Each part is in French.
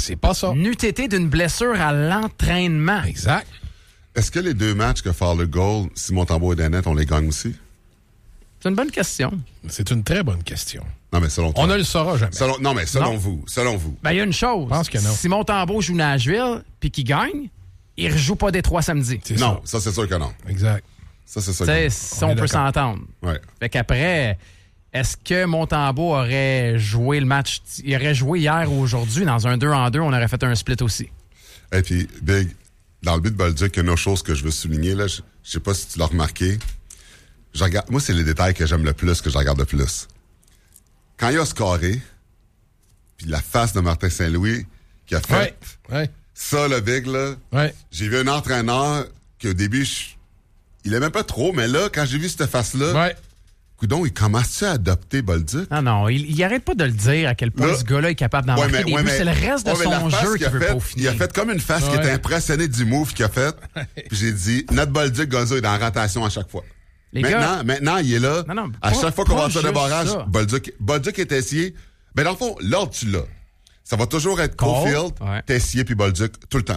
c'est pas ça. N'eût été d'une blessure à l'entraînement. Exact. Est-ce que les 2 matchs que faire le goal, si Montembeault est net, on les gagne aussi? C'est une bonne question. C'est une très bonne question. Non, mais selon toi. On ne le saura jamais. Selon vous. Ben, il y a une chose. Je pense que non. Si Montembeault joue Nashville puis qu'il gagne, il ne rejoue pas Détroit samedi. Non, ça, c'est sûr que non. Exact. Ça, c'est sûr que non. Si on peut s'entendre. Ouais. Fait qu'après, est-ce que Montembeault aurait joué le match? Il aurait joué hier ou aujourd'hui dans un 2-en-2, on aurait fait un split aussi. Et puis, Big, dans le but de Bolduc, il y a une autre chose que je veux souligner, là. Je sais pas si tu l'as remarqué. Moi, c'est les détails que j'aime le plus, que je regarde le plus. Quand il a scoré, puis la face de Martin Saint-Louis qui a fait ça, le Big, là, j'ai vu un entraîneur qu'au début, il aimait pas trop, mais là, quand j'ai vu cette face-là, coudonc, il commence-tu à adopter Bolduc? Non, il arrête pas de le dire à quel point ce gars-là est capable d'en marquer des buts. C'est le reste de son jeu qu'il veut peaufiner. Il a fait comme une face qui était impressionnée du move qu'il a fait. Puis j'ai dit, notre Bolduc, Gonzo, est dans la rotation à chaque fois. Maintenant, il est là. À chaque fois qu'on va faire le barrage, Bolduc est Tessier. Ben, dans le fond, l'ordre, tu l'as. Ça va toujours être Caulfield, Tessier puis Bolduc, tout le temps.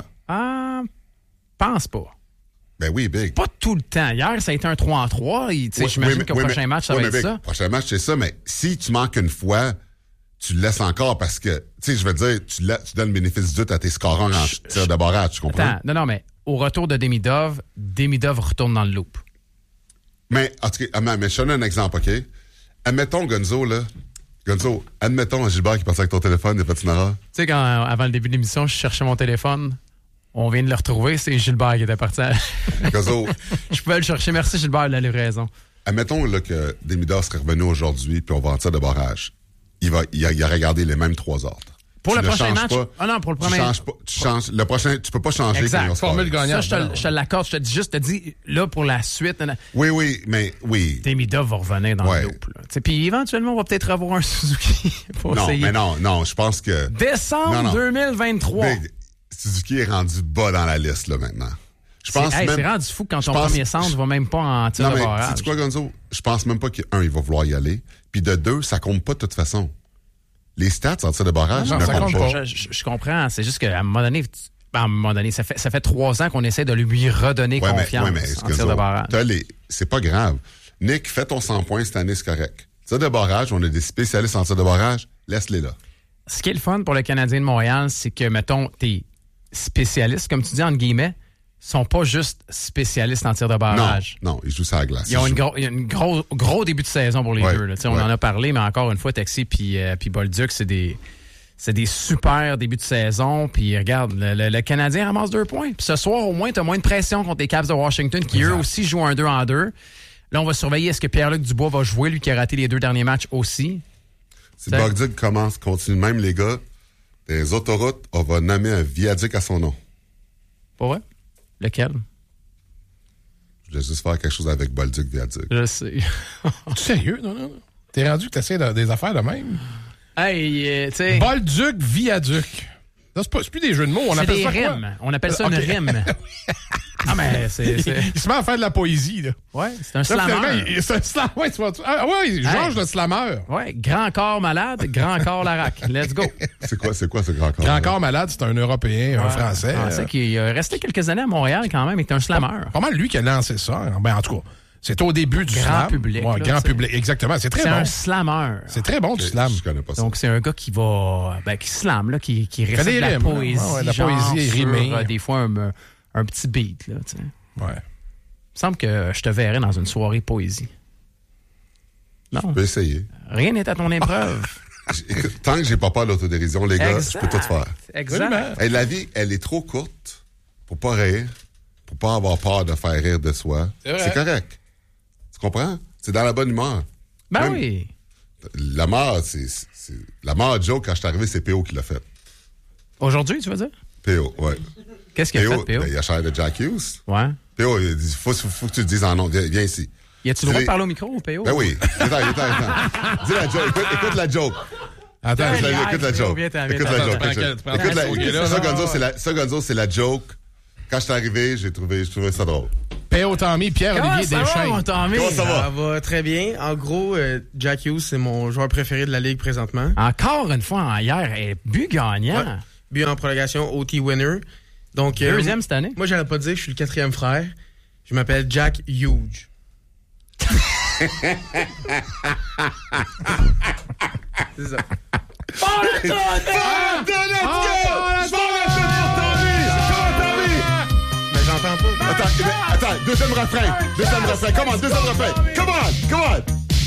Pense pas. Ben oui, Big. Pas tout le temps. Hier, ça a été un 3-3. J'imagine qu'au prochain match, ça va être ça. Le prochain match, c'est ça. Mais si tu manques une fois, tu le laisses encore parce que, tu sais, je veux dire, tu donnes le bénéfice du doute à tes scorants en tir de barrage, tu comprends? Attends, non, mais au retour de Demidov retourne dans le loop. Mais, en tout cas, mais je te donne un exemple, OK? Admettons, Gonzo, là. Gonzo, admettons Gilbert qui passait avec ton téléphone, il a fait une erreur. Tu sais, avant le début de l'émission, je cherchais mon téléphone. On vient de le retrouver, c'est Gilbert qui était parti. Gonzo. Je pouvais le chercher. Merci, Gilbert, de la livraison. Admettons là, que Demidov serait revenu aujourd'hui, puis on va en tir de barrage. Il aurait gardé les mêmes 3 ordres. Pour le prochain match? Non, pour le premier. Tu changes. Le prochain, tu peux pas changer. Exact. Formule gagnante. Ça, je te l'accorde. Je te dis, là, pour la suite. Oui. Demidov va revenir dans le loop. Puis éventuellement, on va peut-être avoir un Suzuki pour essayer. Non, je pense que. Décembre 2023. Suzuki est rendu bas dans la liste, là, maintenant. C'est rendu fou quand ton premier centre va même pas en tir de barrage. Sais-tu quoi, Gonzo? Je pense même pas qu'un, il va vouloir y aller. Puis de 2, ça compte pas de toute façon. Les stats en tir de barrage, ça compte pas. Je comprends. C'est juste qu'à un moment donné, ça fait 3 ans qu'on essaie de lui redonner confiance en tir de barrage. C'est pas grave. Nick, fais ton 100 points cette année, c'est correct. Tir de barrage, on a des spécialistes en tir de barrage, laisse-les là. Ce qui est le fun pour le Canadien de Montréal, c'est que, mettons, tes spécialistes, comme tu dis, entre guillemets, sont pas juste spécialistes en tir de barrage. Non, ils jouent ça à la glace. Ils ont un gros début de saison pour les deux. Là. On en a parlé, mais encore une fois, Taxi puis Bolduc, c'est des super débuts de saison. Puis regarde, le Canadien ramasse 2 points. Puis ce soir, au moins, tu as moins de pression contre les Caps de Washington qui, eux aussi, jouent un 2-en-2. Là, on va surveiller est-ce que Pierre-Luc Dubois va jouer, lui qui a raté les 2 derniers matchs aussi. Si Bolduc continue même, les gars, les autoroutes, on va nommer un viaduc à son nom. Pas vrai? Lequel? Je voulais juste faire quelque chose avec Bolduc viaduc. Je sais. Tu sérieux? Non. T'es rendu que t'essaies des affaires de même? Hey, tu sais... Bolduc viaduc. Ça, c'est plus des jeux de mots. C'est des rimes. On appelle ça une rime. Ah, mais c'est... Il se met à faire de la poésie, là. Ouais, c'est un slammer. C'est un slammer. Oui, Georges le slammer. Ouais, grand corps malade, grand corps Larac. Let's go. C'est quoi ce grand corps? Grand corps malade, c'est un Européen, un Français. Un Français qui est resté quelques années à Montréal quand même, est un slammer. Pas mal lui qui a lancé ça. Ben, en tout cas, c'est au début du grand slam. Public. Ouais, grand public, exactement. C'est très bon. C'est un slammer. C'est très bon du slam. Je connais pas ça. Donc, c'est un gars qui va... qui slame, là, qui récite de la poésie. Ouais, la poésie rimée. Des fois, un petit beat, là, tu sais. Ouais. Il me semble que je te verrais dans une soirée poésie. Non. Je peux essayer. Rien n'est à ton épreuve. Tant que j'ai pas peur de l'autodérision, les gars, je peux tout faire. Exact. Et la vie, elle est trop courte pour pas rire, pour pas avoir peur de faire rire de soi. C'est correct. Tu comprends? C'est dans la bonne humeur. Ben oui. La mort, la mort Joe, quand je suis arrivé, c'est P.O. qui l'a fait. Aujourd'hui, tu veux dire? P.O., ouais. Qu'est-ce qu'il a fait, P.O.? Ben, il a cher de Jack Hughes. Ouais. P.O., il dit, faut que tu le dises en nom. Viens ici. Y a-tu le droit de parler au micro, P.O.? Ben oui. Attends. Dis la joke. Écoute la joke. Attends, écoute la joke. Ça, Gonzo, c'est la joke. Quand je suis arrivé, j'ai trouvé ça drôle. P.O. Tommy, Pierre-Olivier Deschênes. Comment ça va? Ça va très bien. En gros, Jack Hughes, c'est mon joueur préféré de la Ligue présentement. Encore une fois, hier, but gagnant. Ouais. but en prolongation, OT winner. Donc, Deuxième cette année. Moi, j'allais pas dire que je suis le 4e frère. Je m'appelle Jack Huge. C'est ça. Mais j'entends pas. Attends, deuxième refrain. Come on, deuxième refrain. Come on.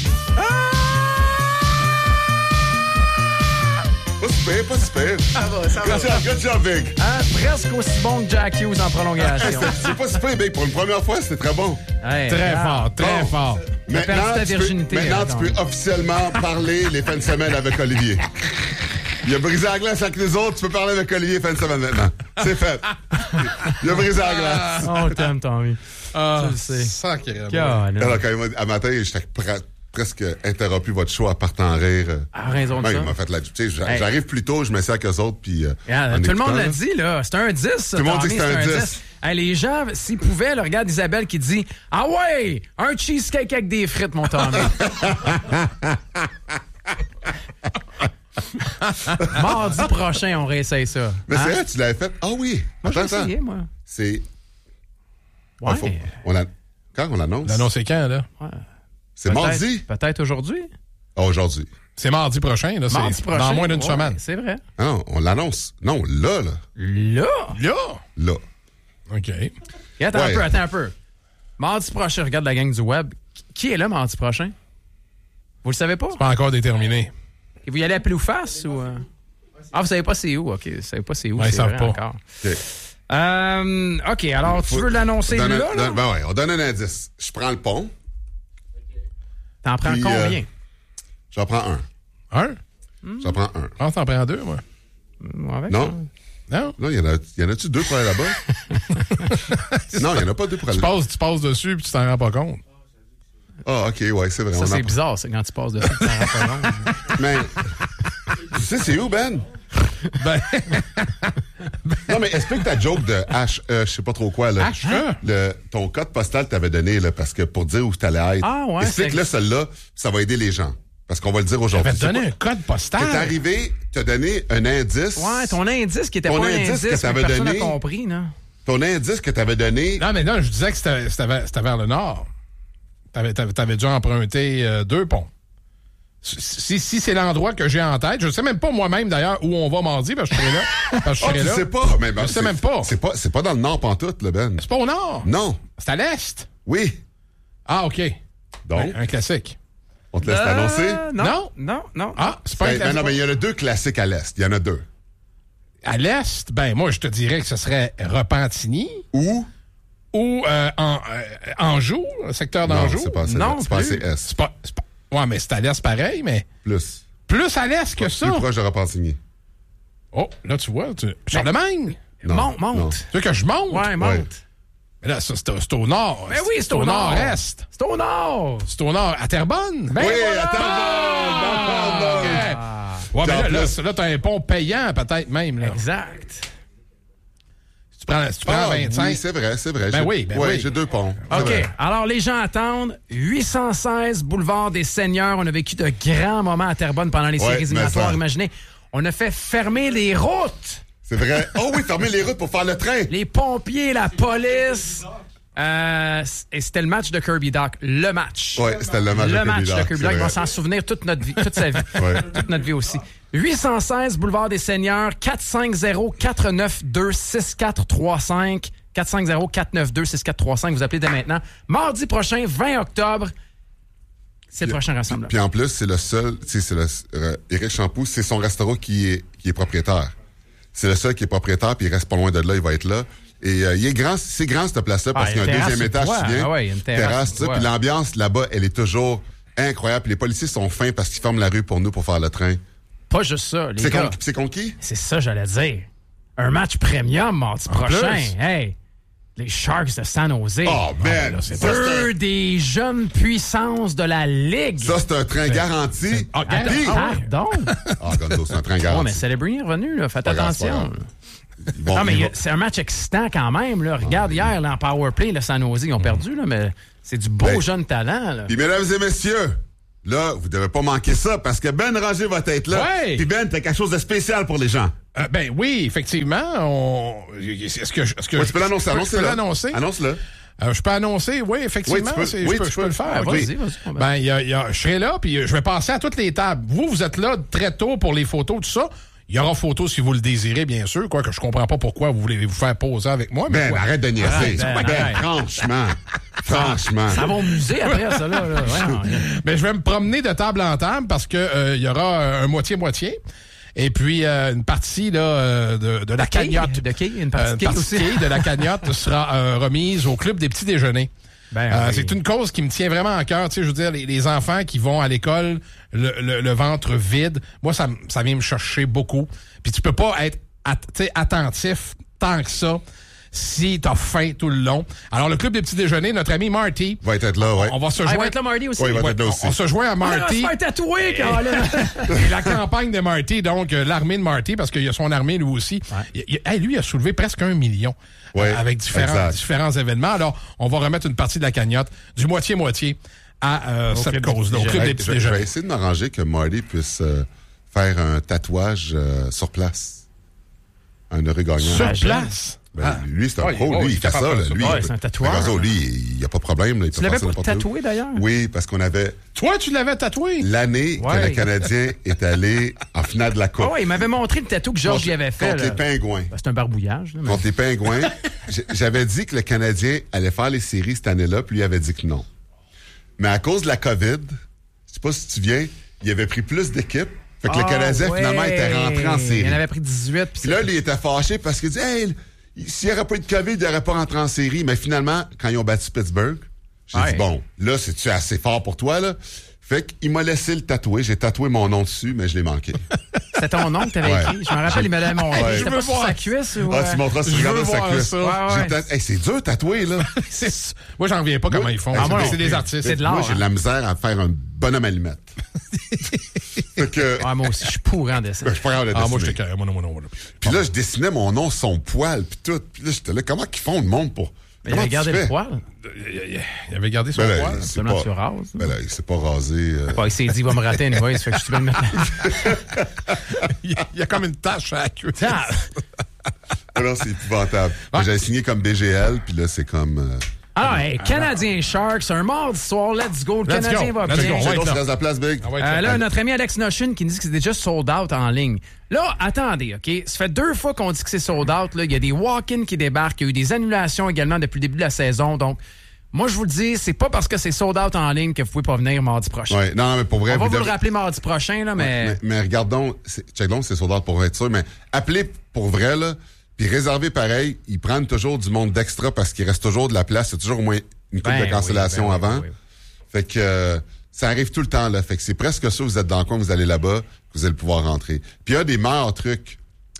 Pas super. Ça va. Good job, Big. Presque aussi bon que Jack Hughes en prolongation. C'est pas super, Big. Pour une première fois, c'était très bon. Hey, Très regarde. fort. Maintenant, ta virginité, tu peux officiellement parler les fins de semaine avec Olivier. Il a brisé la glace avec les autres, tu peux parler avec Olivier fin de semaine maintenant. C'est fait. Il a brisé la glace. On t'aime, Tommy. Tu le sais. Sacrément. Alors, quand il m'a dit, à matin, j'étais presque interrompu votre show à partant en rire. À raison de ça. Il m'a fait la... Tu sais, j'arrive plus tôt, je m'assieds avec eux autres, puis... tout le monde l'a dit, là. C'est un 10, ça, tout le monde dit Tommy, que c'est un 10. Hey, les gens, s'ils pouvaient, là, regarde Isabelle qui dit « Ah ouais, un cheesecake avec des frites, mon Tommy. » Mardi prochain, on réessaye ça. Mais c'est vrai, tu l'avais fait? Ah oui. Moi, j'ai essayé, moi. C'est... Ouais. Quand on l'annonce? L'annonce c'est quand, là? Ouais. C'est mardi? Peut-être aujourd'hui. Ah, aujourd'hui. C'est mardi prochain, là. Mardi C'est prochain. dans moins d'une semaine. C'est vrai. Ah non, on l'annonce. Non, là. Là? Là. OK. Et attends un peu. Mardi prochain, regarde la gang du web. Qui est là mardi prochain? Vous le savez pas? C'est pas encore déterminé. Et vous y allez à Ploufas ou... Ah, vous savez pas c'est où? OK, vous savez pas c'est où. Ouais, ils c'est savent vrai pas. encore. OK. OK, alors tu veux l'annoncer là? Ben ouais, on donne un indice. Je prends le pont. T'en prends Puis, combien? J'en prends un. Un? J'en prends un. Je pense que t'en prends deux, moi. Avec Non? Non? Non, y en a-tu deux pour aller là-bas? Non, il y en a pas deux pour aller là-bas. Tu passes dessus puis tu t'en rends pas compte. Ah, OK, ouais, c'est vrai. Ça, on c'est en- bizarre, c'est quand tu passes dessus. Tu t'en rends pas compte. Mais, tu sais, c'est où, Ben? Ben, Non, mais explique ta joke de HE, je sais pas trop quoi, là. HE? Ton code postal t'avais donné, là, parce que pour dire où t'allais être. Ah, ouais, Explique-le, celle-là, ça va aider les gens. Parce qu'on va le dire je aujourd'hui. vais te donner un code T'es postal. arrivé, t'as donné un indice. Ouais, ton indice qui était Ton pas un indice indice, que mais t'avais personne n'a donné. compris, là. Ton indice que t'avais donné. Non, mais non, je disais que c'était vers le nord. T'avais dû emprunter 2 ponts. Si c'est l'endroit que j'ai en tête, je sais même pas moi-même d'ailleurs où on va mardi, parce que je serai là. Parce que je serai tu là. sais pas. Mais ben, Je sais même pas. C'est pas dans le nord pantoute, là, Ben. C'est pas au nord. Non. C'est à l'est. Oui. Ah, OK. Donc, Un classique. on te laisse t'annoncer. Non. Ah, c'est pas un Ben, classique. non, mais il y en a deux classiques à l'est. Il y en a deux. À l'est, ben moi, je te dirais que ce serait Repentigny Où? ou Anjou, le secteur Non, d'Anjou. c'est pas ça. Non C'est pas plus. CS. C'est pas... Ouais, mais c'est à l'est pareil, mais Plus. plus à l'est que ça. Plus proche de Repentigny. Oh, là, tu vois, Charlemagne. Non, Monte. non. Tu veux que je monte? Ouais, monte. Ouais. Mais là, ça, c'est au nord. Ben oui, c'est au nord. nord-est. C'est au nord. C'est au nord. À Terrebonne? Ben Oui, voilà. attends. Ouais, mais En là, plus. t'as un pont payant, peut-être même. Là. Exact. Si tu prends 25. Oui, c'est vrai. Ben oui, ben oui. J'ai deux ponts. C'est OK. vrai. Alors, les gens attendent. 816 boulevard des Seigneurs. On a vécu de grands moments à Terrebonne pendant les Ouais, séries mais éliminatoires. ça. Imaginez, on a fait fermer les routes. C'est vrai. Oh oui, fermer les routes pour faire le train. Les pompiers, la police. Et c'était le match de Kirby Doc. Le match. Ouais, c'était le match de Le Kirby match Doc, de Kirby c'est Doc. Il vrai. va s'en souvenir toute notre vie, toute sa vie. Ouais. Toute notre vie aussi. 816 boulevard des Seigneurs, 450-492-6435. 450-492-6435. Vous appelez dès maintenant. Mardi prochain, 20 octobre, c'est le prochain rassemblement. Puis en plus, c'est le seul, tu sais, Éric Champoux, c'est son restaurant qui est propriétaire. C'est le seul qui est propriétaire, puis il reste pas loin de là, il va être là. Et il est grand, c'est grand cette place-là, parce Ah, qu'il y a un il y a une deuxième terrasse étage, sur tu le viens. toit. Ah ouais, il y a une terrasse sur tout le ça. Puis toit. l'ambiance là-bas, elle est toujours incroyable. Puis les policiers sont fins parce qu'ils ferment la rue pour nous pour faire le train. Pas juste ça, les C'est gars. contre qui? C'est ça, j'allais dire. Un match premium mardi prochain. plus. Hey, les Sharks de San Jose. Oh, man! là, c'est Ça, Deux des jeunes puissances de la Ligue. c'est un train garanti. Ah, Attends, Puis- pardon. Ah, Gonzo, c'est un train Oh, mais garanti. Celebrini est revenu, là. Faites Pas grave, c'est pas attention. grave. Ils vont- Non, mais ils vont- c'est un match excitant quand même, là. Regarde, hier, là, en powerplay, le San Jose, ils ont perdu, là, mais c'est du beau Ben, jeune talent, là. Puis mesdames et messieurs, là, vous devez pas manquer ça parce que Ben Ranger va être là. Ouais. Puis Ben, t'as quelque chose de spécial pour les gens. Ben oui, effectivement. Est-ce que Ouais, tu peux l'annoncer. Annoncer? Annonce-le. Je peux annoncer, oui, effectivement. Oui, je peux le faire. Vas-y, Oui. vas-y. Ben, je serai là, puis je vais passer à toutes les tables. Vous êtes là très tôt pour les photos, tout ça. Il y aura photos si vous le désirez, bien sûr. Quoique je comprends pas pourquoi vous voulez vous faire poser avec moi. Mais Arrête de niaiser. Arrête. Franchement. Ça va au musée après, ça, là. Ouais, mais je vais me promener de table en table parce que il y aura un moitié-moitié. Et puis, une partie là, de la cagnotte. De qui? Une partie aussi. De la cagnotte sera remise au Club des petits déjeuners. Oui. C'est une cause qui me tient vraiment à cœur. Tu sais, je veux dire, les enfants qui vont à l'école le ventre vide, moi, ça vient me chercher beaucoup. Puis tu peux pas être attentif tant que ça si t'as faim tout le long. Alors, le Club des petits déjeuners, notre ami Marty... Va être là, ouais. On va se Il joindre... va être là, Marty aussi. Oui, il va être là aussi. On se joint à Marty. On va se faire tatouer, Caroline. La campagne de Marty, donc l'armée de Marty, parce qu'il y a son armée, lui aussi. Ouais. Lui, il a soulevé presque 1 million avec différents événements. Alors, on va remettre une partie de la cagnotte du moitié-moitié à cette cause-là, au Club des petits déjeuners. Je vais essayer de m'arranger que Marty puisse faire un tatouage sur place. Un heureux gagnant. Sur place? Lui, c'est un pro. Lui, il fait ça. Lui, c'est un tatoueur. Lui, il n'y a pas de problème. Tu l'avais pas tatoué, d'ailleurs? Oui, parce qu'on avait... Toi, tu l'avais tatoué? L'année que le Canadien est allé en finale de la Coupe. Il m'avait montré le tatou que Georges y avait fait. Contre les Pingouins. C'est un barbouillage. Là, mais... Contre les Pingouins. J'avais dit que le Canadien allait faire les séries cette année-là, puis lui avait dit que non. Mais à cause de la COVID, je sais pas si tu viens, il avait pris plus d'équipes. Fait que le Canadien, finalement, était rentré en série. Il en avait pris 18. Puis là, il était fâché parce qu'il dit, hey, s'il n'y aurait pas eu de COVID, il n'aurait pas rentré en série. Mais finalement, quand ils ont battu Pittsburgh, j'ai dit, bon, là, c'est-tu assez fort pour toi, là? Fait qu'il m'a laissé le tatouer. J'ai tatoué mon nom dessus, mais je l'ai manqué. C'était ton nom que t'avais écrit? Je me rappelle, il m'avait montré. Ouais. C'était pas sur sa cuisse? Ou... tu montras si tu regardes sa cuisse. Ouais. C'est dur, tatouer, là. Moi, j'en reviens pas comment ils font. C'est des artistes. C'est de l'art. Moi, j'ai de la misère à faire un bonhomme allumette. Moi aussi, je suis pourri en dessin. Je suis pas capable de dessiner. Moi, j'étais carré. Moi, non. Puis là, je dessinais mon nom, son poil, puis tout. Puis là, j'étais là, comment qu'ils font le monde pour... Mais il avait gardé le poil. Il avait gardé son poil. Seulement tu rases. Ben là, il s'est pas rasé. Il s'est dit, il va me rater une fois, ça fait que je suis bien le mettre. Il y a comme une tache à la queue. Alors, c'est épouvantable. J'avais signé comme BGL, puis là, c'est comme... Canadien Sharks, un mardi soir, let's go. Le Canadien va bien. Tu restes la place, Big. Là, notre ami Alex Noshin qui nous dit que c'est déjà sold out en ligne. Là, attendez, OK? Ça fait 2 fois qu'on dit que c'est sold out. Là. Il y a des walk-ins qui débarquent. Il y a eu des annulations également depuis le début de la saison. Donc, moi, je vous le dis, c'est pas parce que c'est sold out en ligne que vous pouvez pas venir mardi prochain. Ouais, non, mais pour vrai... On va vous le rappeler mardi prochain, là, mais... Mais regardons, check donc, c'est sold out pour être sûr, mais appelez pour vrai, là, puis réservez pareil, ils prennent toujours du monde d'extra parce qu'il reste toujours de la place. C'est toujours au moins une couple de cancellation avant. Oui. Fait que ça arrive tout le temps, là. Fait que c'est presque sûr, vous êtes dans le coin, vous allez là-bas, vous allez pouvoir rentrer. Puis il y a des meilleurs trucs.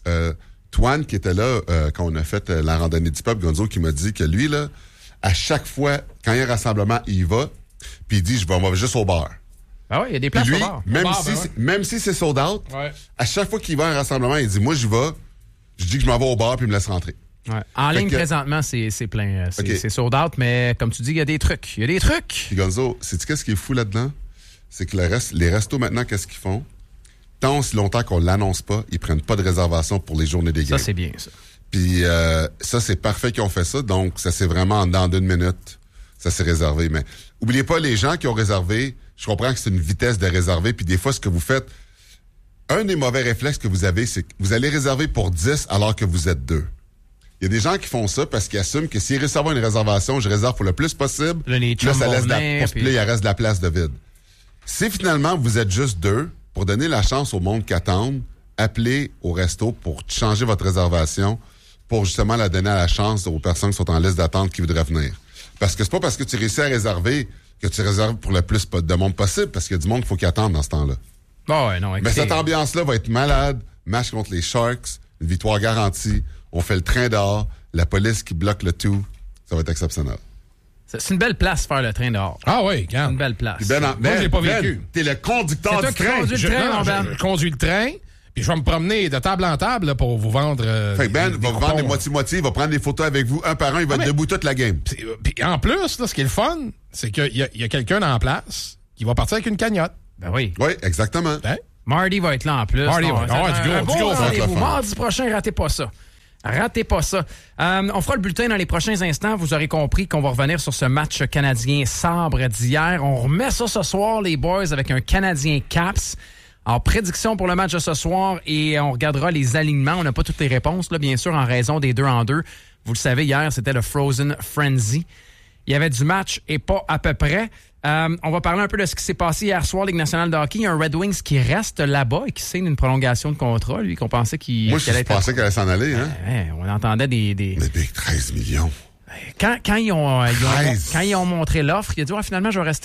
Toine, qui était là quand on a fait la randonnée du peuple, Gonzo, qui m'a dit que lui, là, à chaque fois, quand il y a un rassemblement, il y va, puis il dit, on va juste au bar. Ah oui, il y a des places lui, au bar. Même si c'est sold out, à chaque fois qu'il va à un rassemblement, il dit, moi, j'y vais. Je dis que je m'en vais au bar puis il me laisse rentrer. Ouais. En ligne, présentement, c'est plein. C'est sold out, mais comme tu dis, il y a des trucs. Il y a des trucs. Puis Gonzo, sais-tu qu'est-ce qui est fou là-dedans? C'est que les restos, maintenant, qu'est-ce qu'ils font? Tant aussi longtemps qu'on l'annonce pas, ils prennent pas de réservation pour les journées des games. Ça, c'est bien, ça. Puis ça, c'est parfait qu'ils ont fait ça. Donc, ça c'est vraiment dans 1 minute. Ça s'est réservé. Mais oubliez pas, les gens qui ont réservé, je comprends que c'est une vitesse de réserver. Puis des fois, ce que vous faites... Un des mauvais réflexes que vous avez, c'est que vous allez réserver pour 10 alors que vous êtes 2. Il y a des gens qui font ça parce qu'ils assument que s'ils reçoivent une réservation, je réserve pour le plus possible. Là, ça laisse il reste de la place de vide. Si finalement vous êtes juste 2, pour donner la chance au monde qui attendent, appelez au resto pour changer votre réservation pour justement la donner à la chance aux personnes qui sont en liste d'attente qui voudraient venir. Parce que c'est pas parce que tu réussis à réserver que tu réserves pour le plus de monde possible, parce qu'il y a du monde qu'il faut qui attende dans ce temps-là. Mais cette ambiance-là va être malade. Match contre les Sharks, une victoire garantie. On fait le train dehors, la police qui bloque le tout. Ça va être exceptionnel. C'est une belle place faire le train dehors. Ah oui, regarde. C'est une belle place. Moi, je l'ai pas vécu. T'es le conducteur du train. Je conduis le train, puis je vais me promener de table en table là, pour vous vendre. Fait que Ben va vous vendre des moitié-moitié, il va prendre des photos avec vous, un par un, il va être debout toute la game. Puis en plus, là, ce qui est le fun, c'est qu'il y a quelqu'un en place qui va partir avec une cagnotte. Ben oui. Oui, exactement. Ben, Marty va être là en plus. Marty va ça avoir du gros rendez-vous. Mardi prochain, ratez pas ça. Ratez pas ça. On fera le bulletin dans les prochains instants. Vous aurez compris qu'on va revenir sur ce match canadien sabre d'hier. On remet ça ce soir, les boys, avec un Canadien Caps. Alors, prédiction pour le match de ce soir et on regardera les alignements. On n'a pas toutes les réponses, là, bien sûr, en raison des 2-en-2. Vous le savez, hier, c'était le Frozen Frenzy. Il y avait du match et pas à peu près. On va parler un peu de ce qui s'est passé hier soir, Ligue nationale de hockey. Il y a un Red Wings qui reste là-bas et qui signe une prolongation de contrat, lui, qu'on pensait qu'il... Moi, je pensais qu'elle allait s'en aller, hein? On entendait des... Mais big, 13 millions. Quand ils ont montré l'offre, il a dit « finalement, je vais rester. »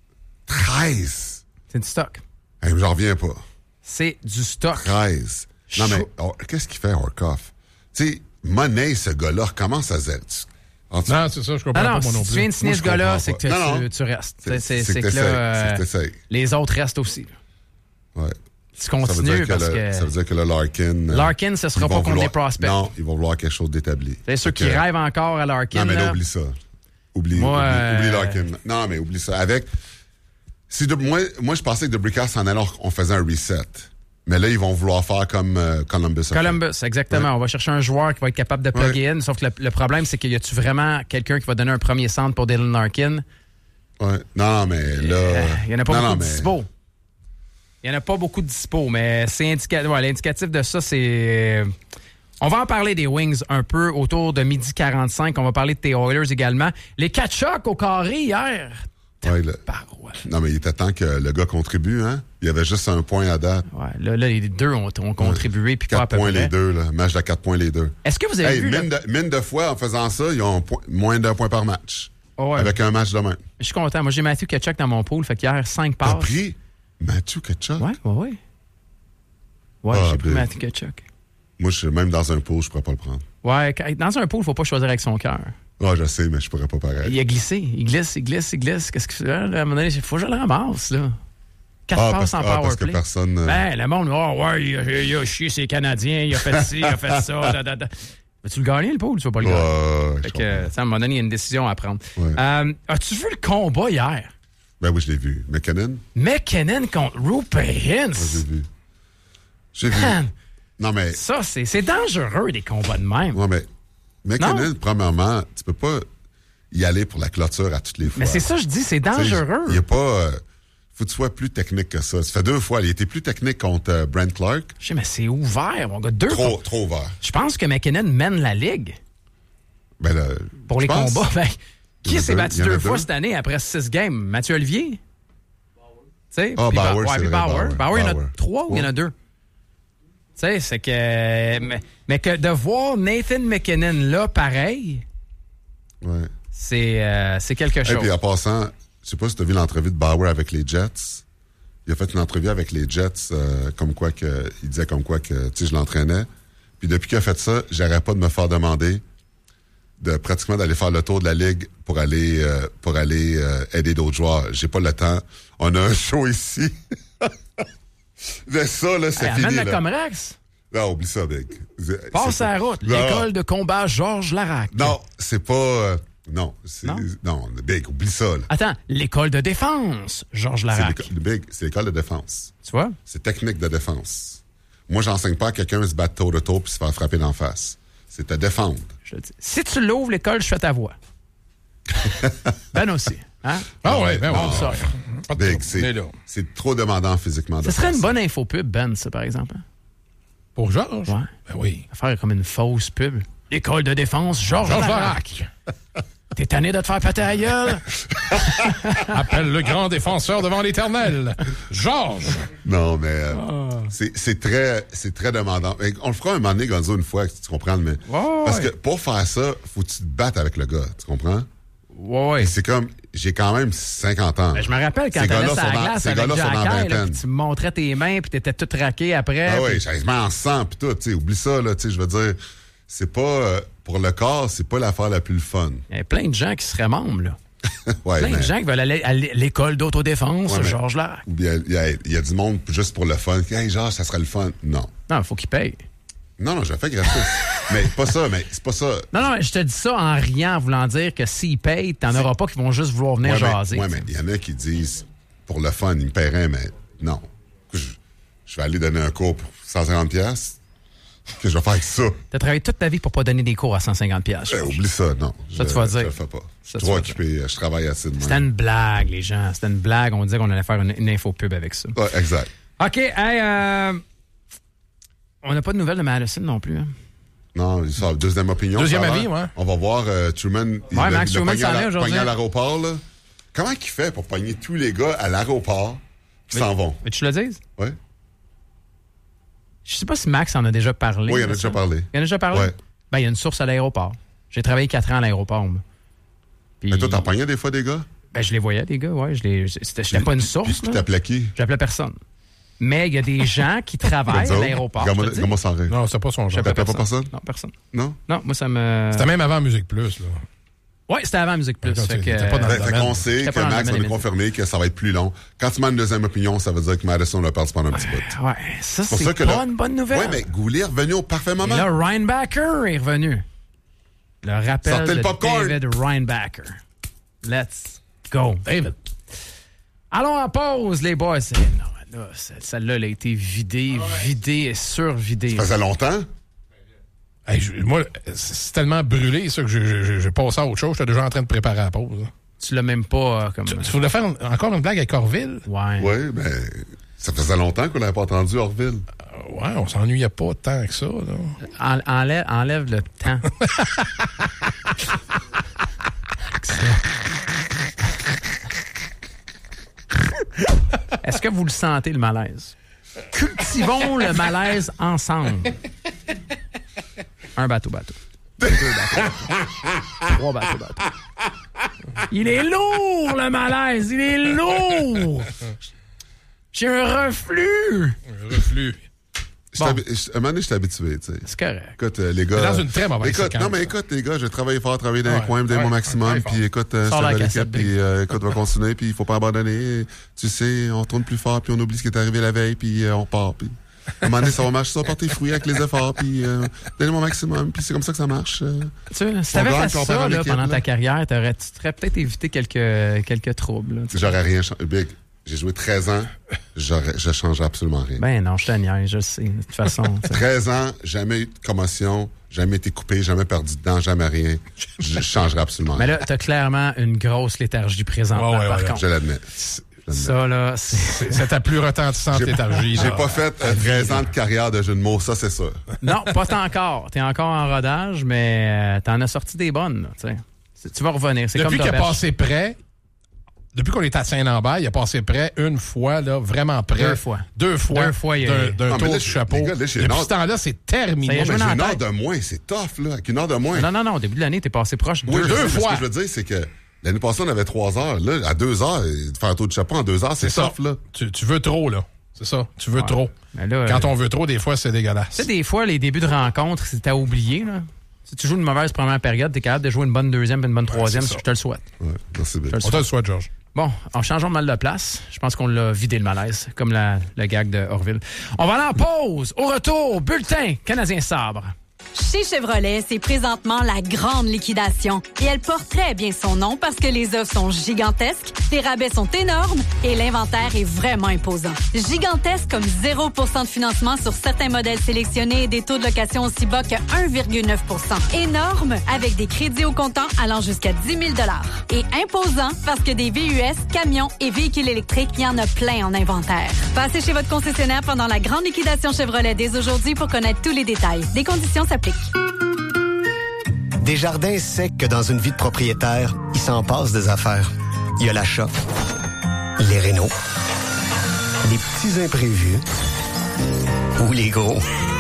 13? C'est du stock. Hey, j'en reviens pas. C'est du stock. 13. Non, mais qu'est-ce qu'il fait, Horkoff? Tu sais, Money, ce gars-là, recommence à zéro. Non, c'est ça, je comprends pas, moi non plus. Si tu viens de signer ce gars-là, c'est que tu restes. C'est que là, les autres restent aussi. Ouais. Tu continues parce que... Ça veut dire que là, Larkin, ce sera pas contre des prospects. Non, ils vont vouloir quelque chose d'établi. C'est ceux qui rêvent encore à Larkin. Non, mais là, oublie ça. Oublie Larkin. Non, mais oublie ça. Moi, je pensais que DeBrincat s'en allait, on faisait un reset. Mais là, ils vont vouloir faire comme Columbus. Exactement. Ouais. On va chercher un joueur qui va être capable de plugger in. Sauf que le problème, c'est qu'il y a-tu vraiment quelqu'un qui va donner un premier centre pour Dylan Larkin? Ouais. Non, mais là... Il n'y en a pas beaucoup de dispo. Il n'y en a pas beaucoup de dispo, mais c'est l'indicatif de ça, c'est... On va en parler des Wings un peu autour de 12h45. On va parler de tes Oilers également. Les Tkachuk au carré hier. Ouais, non, mais il était temps que le gars contribue, hein? Il y avait juste un point à date. Ouais, là les deux ont contribué. Puis 4 points les deux, là. Match de 4 points les deux. Est-ce que vous avez vu... Mine de fois, en faisant ça, ils ont moins d'un point par match. Oh ouais. Avec un match de même. Je suis content. Moi, j'ai Matthew Tkachuk dans mon pool. Fait qu'hier, 5 passes. T'as pris Matthew Tkachuk? Ouais, j'ai pris Matthew Tkachuk. Moi, même dans un pool, je pourrais pas le prendre. Ouais, dans un pool, il faut pas choisir avec son cœur. Ah, je sais, mais je pourrais pas pareil. Il a glissé. Il glisse. Qu'est-ce qu'il fait? Là, à un moment donné, il faut que je le ramasse, là. 4 passes en powerplay. Parce que personne... le monde, il a chié ses Canadiens, il a fait ci, il a fait ça. Vas-tu le gagner, le pool, ou tu vas pas le gagner? Fait que, à un moment donné, il y a une décision à prendre. Ouais. As-tu vu le combat hier? Ben oui, je l'ai vu. McKinnon contre Rupert Hintz. Ouais, j'ai vu. Non, mais... Ça, c'est dangereux, des combats de même. Ouais, mais... McKinnon, premièrement, tu peux pas y aller pour la clôture à toutes les fois. Mais c'est ça, je dis, c'est dangereux. Il n'y a pas... faut que tu sois plus technique que ça. Ça fait 2 fois. Il était plus technique contre Brent Clark. Je sais, mais c'est ouvert, mon gars. 2 Trop ouvert. Je pense que McKinnon mène la ligue. Ben là, pour les combats, qui s'est battu 2 fois cette année après 6 games? Mathieu Olivier? Bauer, c'est Bauer. Bauer, il y en a 3 ou il y en a 2? Tu sais, c'est que... Mais que de voir Nathan McKinnon là, pareil, c'est quelque chose. Et puis en passant, je sais pas si tu as vu l'entrevue de Bauer avec les Jets. Il a fait une entrevue avec les Jets, il disait comme quoi que je l'entraînais. Puis depuis qu'il a fait ça, j'arrête pas de me faire demander pratiquement d'aller faire le tour de la ligue pour aller aider d'autres joueurs. J'ai pas le temps. On a un show ici. Mais ça, là, c'est fini. Amène le Comrex. Non, oublie ça, Big. Passe à la route. L'école de combat Georges Larac. Non, c'est pas... Non, Big, oublie ça. Là. Attends, l'école de défense Georges Larac. Big, c'est l'école de défense. Tu vois? C'est technique de défense. Moi, j'enseigne pas à quelqu'un de se battre tour de tour puis se faire frapper d'en face. C'est te défendre. Je dis. Si tu l'ouvres, l'école, je fais ta voix. Ben aussi. Hein? Ah ouais, ben on ça. Big, c'est trop demandant physiquement. Ce serait une bonne info pub, Ben, ça, par exemple. Hein? Pour Georges? Ouais. Ben oui. Faire comme une fausse pub. L'école de défense, Georges Larac. T'es tanné de te faire péter la gueule? Appelle le grand défenseur devant l'Éternel. Georges! Non, mais c'est très demandant. On le fera un moment donné, Gonzo, une fois, tu comprends? Mais, parce que pour faire ça, faut que tu te battes avec le gars, tu comprends? Ouais. C'est comme, j'ai quand même 50 ans. Ben, je me rappelle quand t'allais sur la glace avec Jack puis tu me montrais tes mains puis t'étais tout raqué après. Ah oui, j'avais en sang puis tout, tu sais, oublie ça, là, tu sais, je veux dire, c'est pas, pour le corps, c'est pas l'affaire la plus le fun. Il y a plein de gens qui seraient membres, là. Plein de gens qui veulent aller à l'école d'autodéfense, Georges Larac. Ou bien, il y a du monde juste pour le fun. Hey, Georges, ça serait le fun. Non. Non, il faut qu'il paye. Non, je fais gratis. Mais c'est pas ça. Non, je te dis ça en riant, en voulant dire que s'ils payent, t'en auras pas qui vont juste vouloir venir jaser. Oui, mais il y en a qui disent, pour le fun, ils me paieraient, mais non. je vais aller donner un cours pour 150$. Qu'est-ce que je vais faire avec ça? T'as travaillé toute ta vie pour pas donner des cours à 150$. Oublie ça, non. Ça, tu vas dire. Je le fais pas. Je suis Ça, trop tu vas occupé. Je travaille assez de C'était une blague, les gens. C'était une blague. On disait qu'on allait faire une info-pub avec ça. Ouais, exact. OK, hey, on n'a pas de nouvelles de Madison non plus. Hein? Non, il sort deuxième opinion. Deuxième ça a avis, l'air. ouais. On va voir Truman. Max Truman s'en est aujourd'hui. pogné à l'aéroport, là. Comment il fait pour pogner tous les gars à l'aéroport qui s'en vont? Mais tu le dises? Oui. Je sais pas si Max en a déjà parlé. Oui, il en a déjà parlé. Il en a déjà parlé? Ouais. Ben, il y a une source à l'aéroport. J'ai travaillé 4 ans à l'aéroport, moi. Puis, Mais toi, t'en pognais des fois des gars? ben, je les voyais, les gars, ouais. J'étais pas une source. Puis là. t'appelais qui? J'appelais personne. Mais il y a des gens qui travaillent à l'aéroport. Comment s'en rire? Non, c'est pas son genre. T'appelais pas personne? Non, personne. Non? Non, moi, ça me... C'était même avant Musique Plus, là. Ouais, c'était avant Musique Plus. D'accord, Fait que, t'étais pas dans le Fait qu'on sait J'étais que pas dans le Max va domaine nous confirmer que ça va être plus long. Quand tu mets une deuxième opinion, ça veut dire que Madison le passe pendant un petit bout. ouais, ça, pour c'est ça que pas là- une bonne nouvelle. Oui, mais Goulet est revenu au parfait Et moment. là, Reinbacker est revenu. Le rappel Sortez le de popcorn. David Reinbacker. Let's go. David. Allons en pause, les boys. Non, là, celle-là, elle a été vidée et survidée. Ça faisait longtemps? Hey, moi, c'est tellement brûlé, ça, que j'ai passé à autre chose. J'étais déjà en train de préparer la pause. Là. Tu l'as même pas comme... Tu voulais faire encore une blague avec Orville? Ouais. Oui, mais ça faisait longtemps qu'on n'avait pas entendu Orville. Ouais, on s'ennuyait pas tant que ça. Là. Enlève le temps. Est-ce que vous le sentez, le malaise? Cultivons le malaise ensemble. Un bateau. 2 bateaux. 3 bateaux. Il est lourd, le malaise. Il est lourd. J'ai un reflux. Un reflux. Bon. À un moment donné, je suis habitué, tu sais. C'est correct. Écoute, les gars. Mais dans une très mauvaise écoute, séquence, non, mais ça. écoute, les gars, j'ai travaillé fort, travaillé dans les Ouais, coins, donné ouais, mon maximum, ouais, puis écoute, Sors ça la va cassette, l'équipe, puis écoute, on va continuer, puis il faut pas abandonner. Tu sais, on tourne plus fort, puis on oublie ce qui est arrivé la veille, puis on part, puis à un moment donné, ça va marcher, ça va porter fruit avec les efforts, puis donner mon maximum, puis c'est comme ça que ça marche. Tu sais, si t'avais gagne, fait puis on ça perd en là, équipe, pendant là. ta carrière, tu t'aurais peut-être évité quelques troubles. Là, tu sais. J'aurais rien changé. Big, j'ai joué 13 ans, je changerais absolument rien. Ben non, je te niaise, je le sais. De toute façon. tu sais. 13 ans, jamais eu de commotion, jamais été coupé, jamais perdu de dents, jamais rien. Je changerais absolument Mais rien. là, t'as clairement une grosse léthargie présentement, Ouais, par ouais, contre. Je l'admets. Ça, là, c'est... C'est ta plus retentissante léthargie. J'ai là. pas fait 13 ans de carrière de jeu de mots, ça c'est sûr. Non, pas tant encore. T'es encore en rodage, mais t'en as sorti des bonnes, là, tu sais. Tu vas revenir. C'est Depuis comme qu'il a Doberge. passé près, depuis qu'on est à Saint-Lambert, il a passé près une fois, là, vraiment près. 2 fois. 2 fois. 2 fois, il y a- d'un Non, mais tour là, du chapeau. les gars, là, j'ai Depuis une ce temps-là, c'est terminé. Ça y est, Mais joué j'ai dans une la heure tête. de moins, c'est tough, là. Avec une heure de moins. Non, au début de l'année, t'es passé proche Oui, deux je sais, mais fois. Ce que je veux dire, c'est que l'année passée, on avait 3 heures. Là, à 2 heures, de faire un tour de chapeau en 2 heures, c'est ça. tough, là. Tu veux trop, là. C'est ça. Tu veux trop. Mais là, Quand on veut trop, des fois, c'est dégueulasse. Tu sais, des fois, les débuts de rencontre, c'est à oublier, là. Si tu joues une mauvaise première période, t'es capable de jouer une bonne deuxième et une bonne troisième, c'est si ça. je te le souhaite. Ouais, merci, Bill. On te le souhaite, Georges. Bon, en changeant de mal de place, je pense qu'on l'a vidé le malaise, comme le gag de Orville. On va aller en pause. Au retour, bulletin Canadien Sabre. Chez Chevrolet, c'est présentement la grande liquidation. Et elle porte très bien son nom parce que les offres sont gigantesques, les rabais sont énormes et l'inventaire est vraiment imposant. Gigantesque comme 0% de financement sur certains modèles sélectionnés et des taux de location aussi bas que 1,9%. Énorme avec des crédits au comptant allant jusqu'à 10 000 $. Et imposant parce que des VUS, camions et véhicules électriques, il y en a plein en inventaire. Passez chez votre concessionnaire pendant la grande liquidation Chevrolet dès aujourd'hui pour connaître tous les détails. Des conditions s'appliquent. Desjardins sait que dans une vie de propriétaire, il s'en passe des affaires. Il y a l'achat, les rénaux, les petits imprévus ou les gros.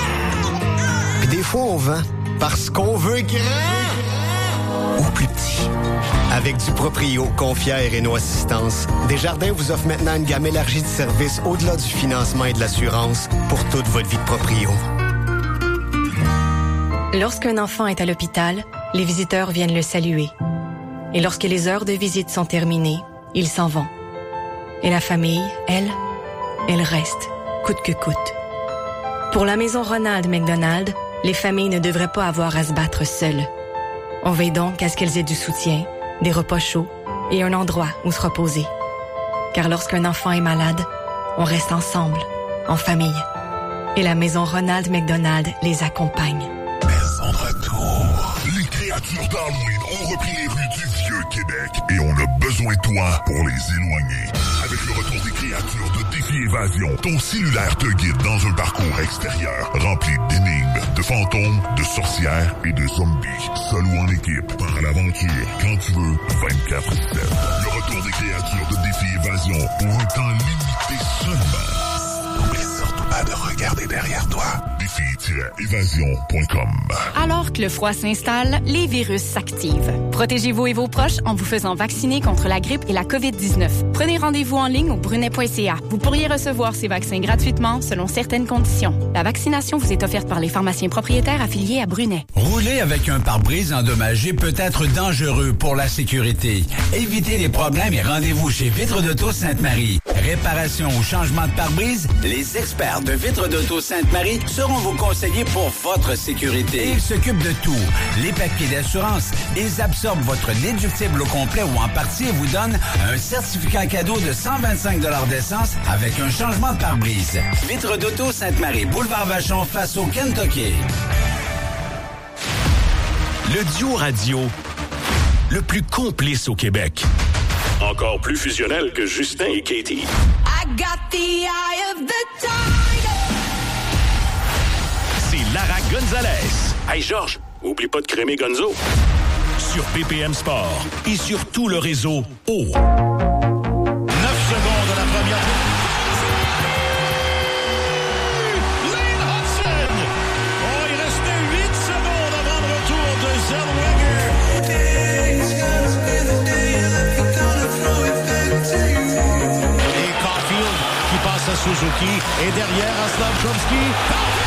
Puis des fois, on vend parce qu'on veut grand ou plus petit. Avec du Proprio, Confière et Réno Assistance, Desjardins vous offre maintenant une gamme élargie de services au-delà du financement et de l'assurance pour toute votre vie de proprio. Lorsqu'un enfant est à l'hôpital, les visiteurs viennent le saluer. Et lorsque les heures de visite sont terminées, ils s'en vont. Et la famille, elle reste, coûte que coûte. Pour la maison Ronald McDonald, les familles ne devraient pas avoir à se battre seules. On veille donc à ce qu'elles aient du soutien, des repas chauds et un endroit où se reposer. Car lorsqu'un enfant est malade, on reste ensemble en famille. Et la maison Ronald McDonald les accompagne. Maison de retour. Les créatures d'Halloween ont repris les rues du Vieux-Québec et on a besoin de toi pour les éloigner. Avec le retour des créatures de Défi Évasion, ton cellulaire te guide dans un parcours extérieur rempli d'énigmes, de fantômes, de sorcières et de zombies. Seul ou en équipe, par l'aventure, quand tu veux, 24/7. Le retour des créatures de Défi Évasion pour un temps limité seulement. N'oublie surtout pas de regarder derrière toi. Défi-évasion.com. Alors que le froid s'installe, les virus s'activent. Protégez-vous et vos proches en vous faisant vacciner contre la grippe et la COVID-19. Prenez rendez-vous en ligne au brunet.ca. Vous pourriez recevoir ces vaccins gratuitement selon certaines conditions. La vaccination vous est offerte par les pharmaciens propriétaires affiliés à Brunet. Rouler avec un pare-brise endommagé peut être dangereux pour la sécurité. Évitez les problèmes et rendez-vous chez Vitres d'Auto Sainte-Marie. Réparation ou changement de pare-brise, les experts de Vitres d'Auto Sainte-Marie seront vos conseillers pour votre sécurité. Ils s'occupent de tout. Les papiers d'assurance, ils absorbent votre déductible au complet ou en partie et vous donnent un certificat cadeau de 125 $ d'essence avec un changement de pare-brise. Vitres d'Auto Sainte-Marie, boulevard Vachon, face au Kentucky. Le duo radio le plus complice au Québec. Encore plus fusionnel que Justin et Katie. I got the eye of the tiger. C'est Lara Gonzalez. Hey Georges, oublie pas de crémer Gonzo. Sur PPM Sport et sur tout le réseau O. 9 secondes de la première. Lane Hudson. Oh, il restait 8 secondes avant le retour de Zellweger. Et Caulfield qui passe à Suzuki. Et derrière à Slafkovský.